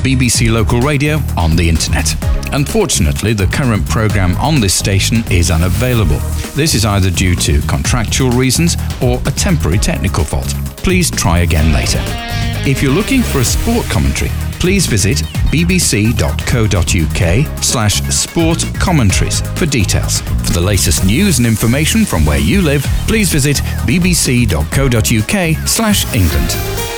BBC Local Radio on the internet. Unfortunately, the current programme on this station is unavailable. This is either due to contractual reasons or a temporary technical fault. Please try again later. If you're looking for a sport commentary, please visit bbc.co.uk/sport commentaries for details. For the latest news and information from where you live, please visit bbc.co.uk/England.